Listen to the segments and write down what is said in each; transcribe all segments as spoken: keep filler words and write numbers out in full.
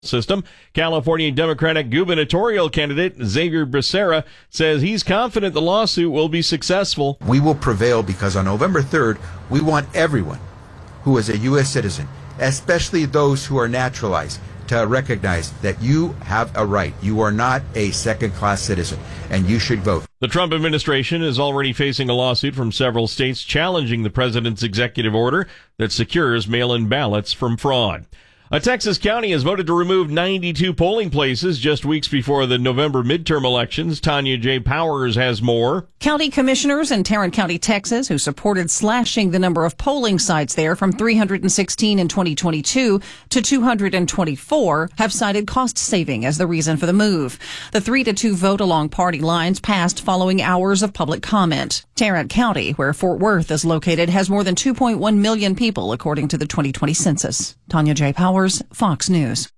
system. California Democratic gubernatorial candidate Xavier Becerra says he's confident the lawsuit will be successful. We will prevail because on November third, we want everyone who is a U S citizen, especially those who are naturalized, to recognize that you have a right. You are not a second-class citizen, and you should vote. The Trump administration is already facing a lawsuit from several states challenging the president's executive order that secures mail-in ballots from fraud. A Texas county has voted to remove ninety-two polling places just weeks before the November midterm elections. Tanya J. Powers has more. County commissioners in Tarrant County, Texas, who supported slashing the number of polling sites there from three hundred sixteen in twenty twenty-two to two hundred twenty-four, have cited cost saving as the reason for the move. The three to two vote along party lines passed following hours of public comment. Tarrant County, where Fort Worth is located, has more than two point one million people, according to the twenty twenty census. Tanya J. Powers, Fox News.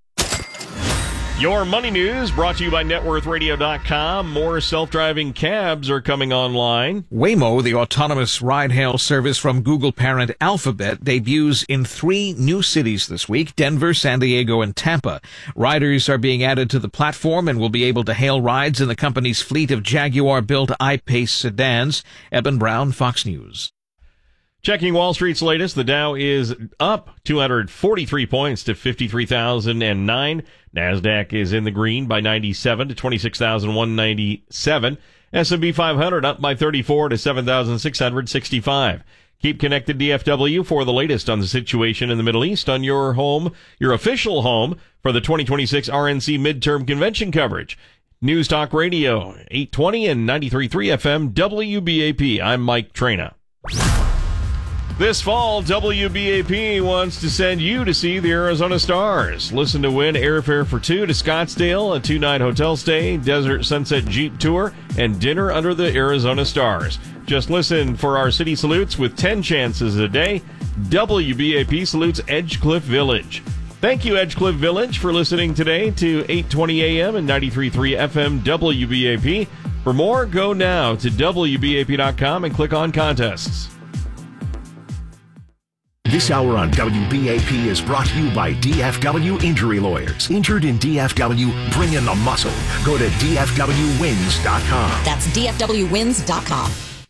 Your money news brought to you by net worth radio dot com. More self-driving cabs are coming online. Waymo, the autonomous ride-hail service from Google parent Alphabet, debuts in three new cities this week: Denver, San Diego, and Tampa. Riders are being added to the platform and will be able to hail rides in the company's fleet of Jaguar-built I-Pace sedans. Eben Brown, Fox News. Checking Wall Street's latest, the Dow is up two hundred forty-three points to fifty-three thousand nine. NASDAQ is in the green by ninety-seven to twenty-six thousand one hundred ninety-seven. S and P five hundred up by thirty-four to seven thousand six hundred sixty-five. Keep connected D F W for the latest on the situation in the Middle East on your home, your official home for the twenty twenty-six R N C midterm convention coverage. News Talk Radio, eight twenty and ninety-three point three F M W B A P. I'm Mike Trena. This fall, W B A P wants to send you to see the Arizona Stars. Listen to win airfare for two to Scottsdale, a two-night hotel stay, Desert Sunset Jeep tour, and dinner under the Arizona Stars. Just listen for our city salutes with ten chances a day. W B A P salutes Edgecliff Village. Thank you, Edgecliff Village, for listening today to eight twenty A M and ninety-three point three F M W B A P. For more, go now to W B A P dot com and click on contests. This hour on W B A P is brought to you by D F W Injury Lawyers. Injured in D F W, bring in the muscle. Go to D F W wins dot com. That's D F W wins dot com.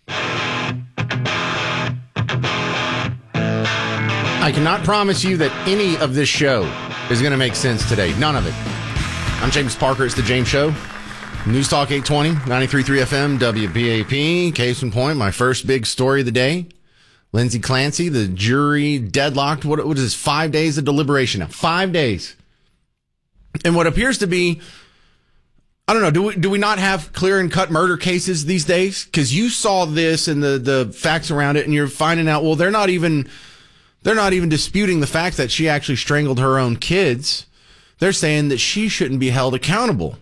I cannot promise you that any of this show is going to make sense today. None of it. I'm James Parker. It's The James Show. News Talk eight twenty, ninety-three point three F M, W B A P. Case in point, my first big story of the day. Lindsay Clancy, the jury deadlocked. What, what is this? Five days of deliberation now. Five days. And what appears to be, I don't know, do we, do we not have clear and cut murder cases these days? Because you saw this and the, the facts around it, and you're finding out, well, they're not even, they're not even disputing the fact that she actually strangled her own kids. They're saying that she shouldn't be held accountable.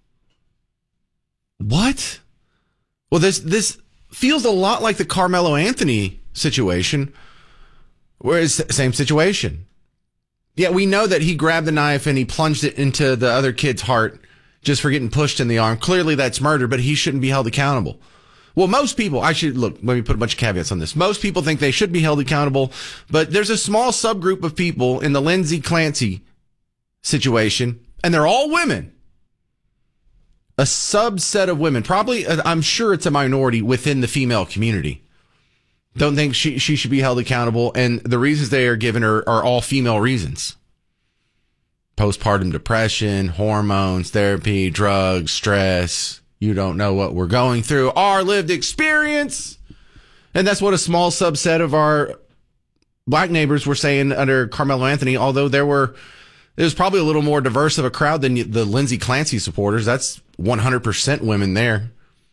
What? Well, this, this feels a lot like the Carmelo Anthony situation, where it's the same situation. Yeah, we know that he grabbed the knife and he plunged it into the other kid's heart just for getting pushed in the arm. Clearly that's murder, but he shouldn't be held accountable. Well, most people, I should, look, let me put a bunch of caveats on this. Most people think they should be held accountable, but there's a small subgroup of people in the Lindsay Clancy situation, and they're all women. A subset of women, probably, I'm sure it's a minority within the female community, don't think she, she should be held accountable. And the reasons they are given are, are all female reasons. Postpartum depression, hormones, therapy, drugs, stress. You don't know what we're going through. Our lived experience. And that's what a small subset of our black neighbors were saying under Carmelo Anthony, although there were, it was probably a little more diverse of a crowd than the Lindsay Clancy supporters. That's one hundred percent women there.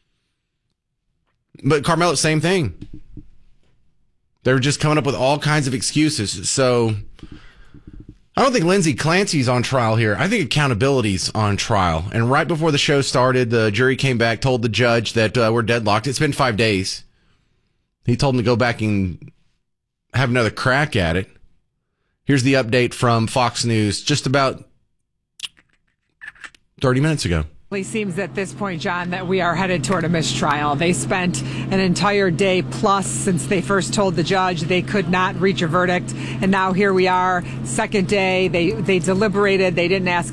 But Carmelo, same thing. They were just coming up with all kinds of excuses. So I don't think Lindsay Clancy's on trial here. I think accountability's on trial. And right before the show started, the jury came back, told the judge that uh, we're deadlocked. It's been five days. He told him to go back and have another crack at it. Here's the update from Fox News just about thirty minutes ago. It seems at this point, John, that we are headed toward a mistrial. They spent an entire day plus since they first told the judge they could not reach a verdict. And now here we are, second day. They, they deliberated. They didn't ask